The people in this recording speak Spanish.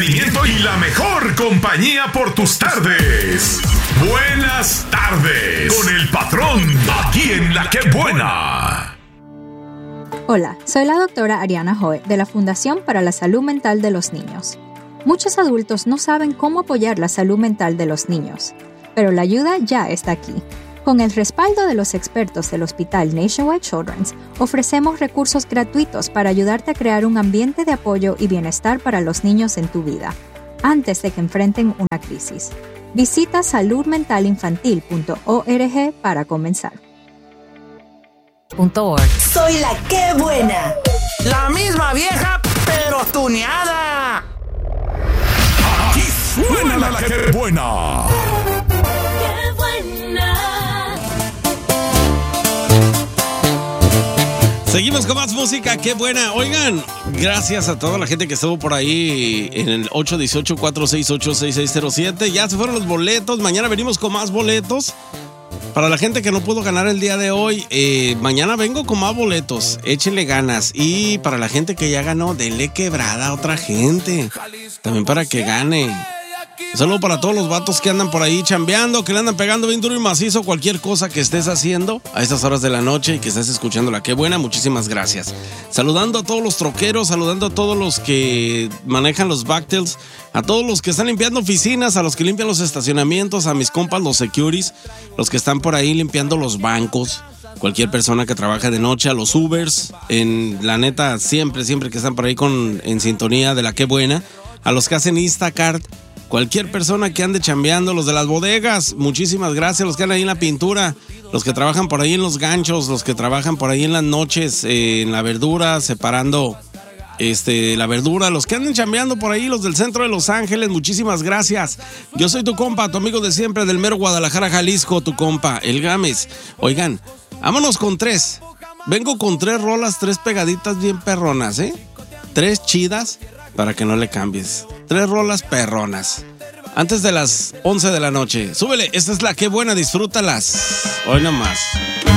entretenimiento y la mejor compañía por tus tardes. Buenas tardes con el patrón, aquí en La Que Buena. Hola, soy la doctora Ariana Joe de la Fundación para la Salud Mental de los Niños. Muchos adultos no saben cómo apoyar la salud mental de los niños, pero la ayuda ya está aquí. Con el respaldo de los expertos del Hospital Nationwide Children's, ofrecemos recursos gratuitos para ayudarte a crear un ambiente de apoyo y bienestar para los niños en tu vida, antes de que enfrenten una crisis. Visita saludmentalinfantil.org para comenzar. Soy la Que Buena. La misma vieja, pero tuneada. Aquí suena la Que Buena. Seguimos con más música, qué buena. Oigan, gracias a toda la gente que estuvo por ahí en el 818-468-6607. Ya se fueron los boletos, mañana venimos con más boletos. Para la gente que no pudo ganar el día de hoy, mañana vengo con más boletos, échenle ganas. Y para la gente que ya ganó, denle quebrada a otra gente, también para que gane. Un saludo para todos los vatos que andan por ahí chambeando, que le andan pegando bien duro y macizo cualquier cosa que estés haciendo a estas horas de la noche y que estés escuchando La Que Buena. Muchísimas gracias. Saludando a todos los troqueros, saludando a todos los que manejan los backtails, a todos los que están limpiando oficinas, a los que limpian los estacionamientos, a mis compas, los securities, los que están por ahí limpiando los bancos, cualquier persona que trabaja de noche, a los Ubers, en la neta, siempre que están por ahí en sintonía de La Que Buena, a los que hacen Instacart, cualquier persona que ande chambeando, los de las bodegas, muchísimas gracias, los que andan ahí en la pintura, los que trabajan por ahí en los ganchos, los que trabajan por ahí en las noches, en la verdura, separando la verdura, los que andan chambeando por ahí, los del centro de Los Ángeles, muchísimas gracias. Yo soy tu compa, tu amigo de siempre del mero Guadalajara, Jalisco, tu compa, el Gámez. Oigan, vámonos con 3. Vengo con 3 rolas, 3 pegaditas bien perronas, 3 chidas para que no le cambies. 3 rolas perronas. Antes de las 11 de la noche. Súbele, esta es La Que Buena, disfrútalas. Hoy nomás.